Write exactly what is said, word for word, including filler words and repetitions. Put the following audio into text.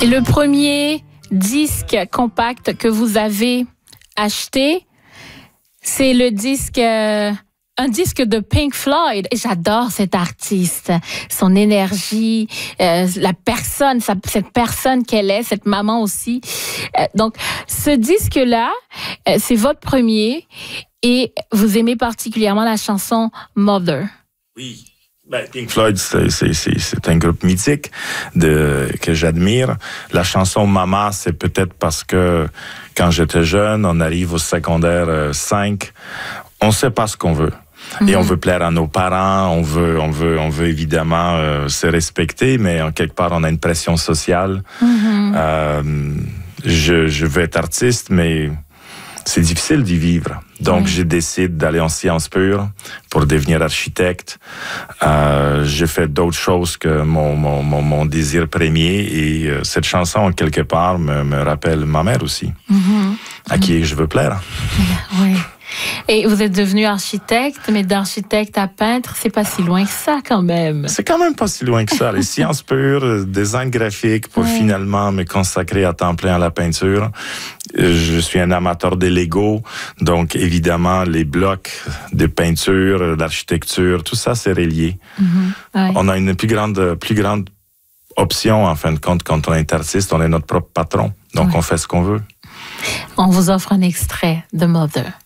Et le premier disque compact que vous avez acheté, c'est le disque, euh, un disque de Pink Floyd. Et j'adore cet artiste, son énergie, euh, la personne, sa, cette personne qu'elle est, cette maman aussi. Euh, donc, ce disque-là, euh, c'est votre premier et vous aimez particulièrement la chanson Mother. Oui. Ben, Pink Floyd, c'est, c'est, c'est, c'est un groupe mythique de, que j'admire. La chanson Mama, c'est peut-être parce que quand j'étais jeune, on arrive au secondaire cinq, on sait pas ce qu'on veut. Mm-hmm. Et on veut plaire à nos parents, on veut, on veut, on veut évidemment euh, se respecter, mais en quelque part, on a une pression sociale. Mm-hmm. Euh, je, je veux être artiste, mais c'est difficile d'y vivre. Donc, oui. Je décide d'aller en sciences pures pour devenir architecte. Euh, j'ai fait d'autres choses que mon, mon, mon, mon désir premier. Et euh, cette chanson, en quelque part, me, me rappelle ma mère aussi, mm-hmm. à qui mm-hmm. je veux plaire. Oui. Et vous êtes devenu architecte, mais d'architecte à peintre, c'est pas si loin que ça quand même. C'est quand même pas si loin que ça. Les sciences pures, design graphique, pour ouais. finalement me consacrer à temps plein à la peinture. Je suis un amateur des Lego, donc évidemment les blocs de peinture, d'architecture, tout ça c'est relié. Mm-hmm. Ouais. On a une plus grande, plus grande option en fin de compte quand on est artiste, on est notre propre patron, donc ouais. on fait ce qu'on veut. On vous offre un extrait de Mother.